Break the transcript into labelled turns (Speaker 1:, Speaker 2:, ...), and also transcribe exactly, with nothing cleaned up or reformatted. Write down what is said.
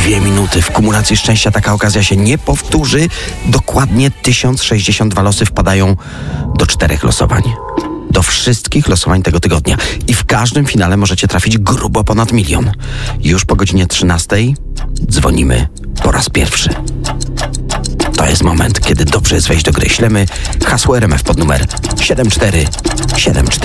Speaker 1: dwie minuty. W kumulacji szczęścia taka okazja się nie powtórzy. Dokładnie tysiąc sześćdziesiąt dwa losy wpadają do czterech losowań. Do wszystkich losowań tego tygodnia. I w każdym finale możecie trafić grubo ponad milion. Już po godzinie trzynastej dzwonimy po raz pierwszy. To jest moment, kiedy dobrze jest wejść do gry. Ślemy hasło R M F pod numer siedem cztery siedem cztery.